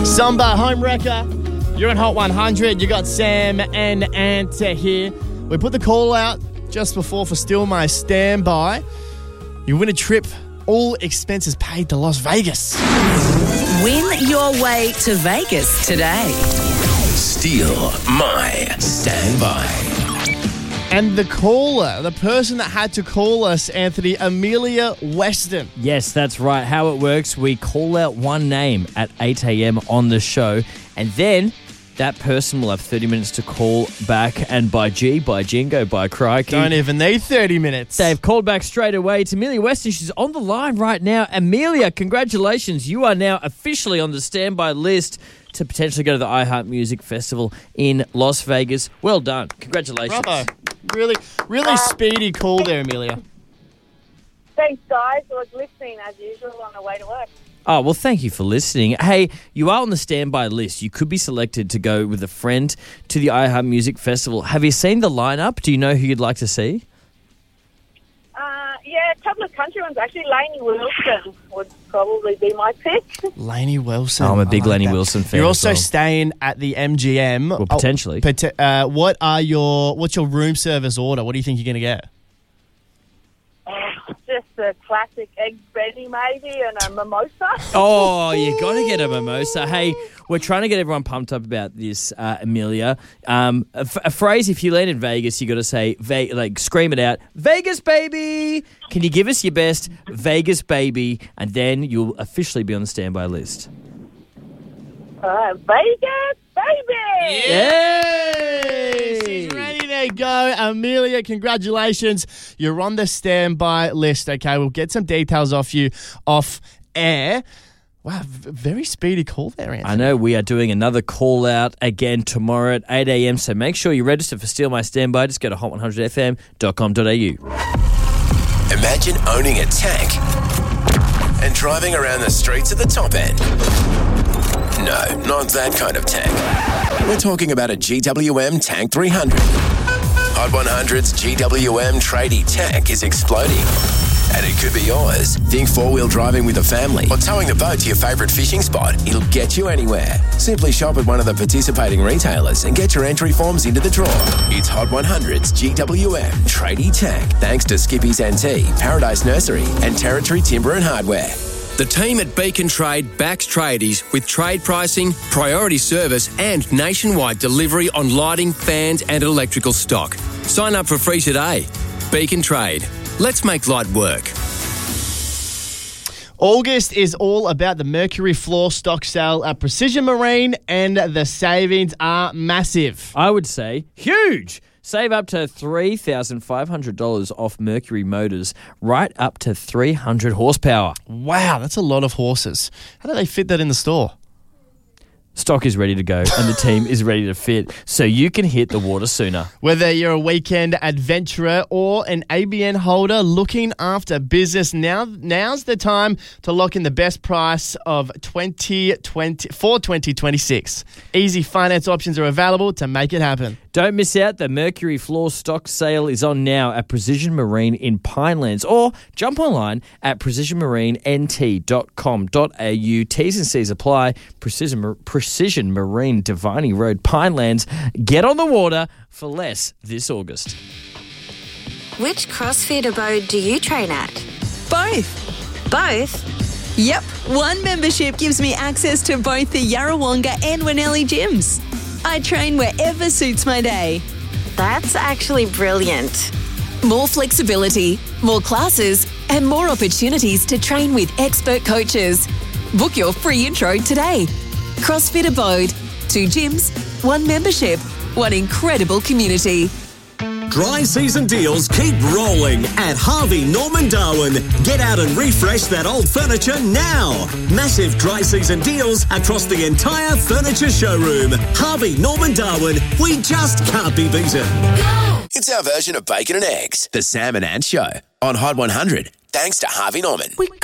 Samba Home Wrecker. You're on Hot 100. You got Sam and Ant here. We put the call out just before for Still My Standby. You win a trip, all expenses paid to Las Vegas. Win your way to Vegas today. Steal My Standby. And the caller, the person that had to call us, Anthony, Amelia Weston. Yes, that's right. How it works, we call out one name at 8 a.m. on the show, and then that person will have 30 minutes to call back. And by Jingo, by crikey, Don't even need 30 minutes. they've called back straight away. It's Amelia Weston. She's on the line right now. Amelia, congratulations. You are now officially on the standby list to potentially go to the iHeart Music Festival in Las Vegas. Well done. Congratulations. Bravo. Really speedy call there, Amelia. Thanks, guys. I was listening, as usual, on the way to work. Oh, well, thank you for listening. Hey, you are on the standby list. You could be selected to go with a friend to the iHeart Music Festival. Have you seen the lineup? Do you know who you'd like to see? Yeah, a couple of country ones. Actually, Lainey Wilson would probably be my pick. Lainey Wilson. Oh, I'm a big I like Lainey that. Wilson fan. You're as also well. staying at the MGM. Well, potentially. What's your room service order? What do you think you're going to get? Just a classic egg Benny, maybe, and a mimosa. Oh, you got to get a mimosa. Hey, we're trying to get everyone pumped up about this, Amelia. A phrase, if you land in Vegas, you got to say, scream it out, Vegas, baby! Can you give us your best Vegas, baby? And then you'll officially be on the standby list. Vegas, baby! Yay! She's ready to go. Amelia, congratulations. You're on the standby list, okay? We'll get some details off you off air. Wow, very speedy call there, Anthony. I know we are doing another call out again tomorrow at 8 a.m. So make sure you register for Steal My Standby. Just go to hot100fm.com.au. Imagine owning a tank and driving around the streets at the top end. No, not that kind of tank. We're talking about a GWM Tank 300. Hot 100's GWM tradie tank is exploding. And it could be yours. Think four-wheel driving with a family or towing a boat to your favourite fishing spot. It'll get you anywhere. Simply shop at one of the participating retailers and get your entry forms into the draw. It's Hot 100's GWM Tradie Tank, thanks to Skippy's NT, Paradise Nursery and Territory Timber and Hardware. The team at Beacon Trade backs tradies with trade pricing, priority service and nationwide delivery on lighting, fans and electrical stock. Sign up for free today. Beacon Trade. Let's make light work. August is all about the Mercury floor stock sale at Precision Marine, and the savings are massive. I would say huge. Save up to $3,500 off Mercury motors, right up to 300 horsepower. Wow, that's a lot of horses. How do they fit that in the store? Stock is ready to go and the team is ready to fit, so you can hit the water sooner. Whether you're a weekend adventurer or an ABN holder looking after business, now's the time to lock in the best price of 2026. Easy finance options are available to make it happen. Don't miss out. The Mercury floor stock sale is on now at Precision Marine in Pinelands, or jump online at precisionmarinent.com.au. T's and C's apply. Precision Marine, Diviny Road, Pinelands. Get on the water for less this August. Which CrossFit abode do you train at? Both. Both? Yep. One membership gives me access to both the Yarrawonga and Winnelli gyms. I train wherever suits my day. That's actually brilliant. More flexibility, more classes, and more opportunities to train with expert coaches. Book your free intro today. CrossFit Abode. 2 gyms, 1 membership, 1 incredible community. Dry season deals keep rolling at Harvey Norman Darwin. Get out and refresh that old furniture now. Massive dry season deals across the entire furniture showroom. Harvey Norman Darwin, we just can't be beaten. It's our version of Bacon and Eggs, the Sam and Ant Show, on Hot 100, thanks to Harvey Norman.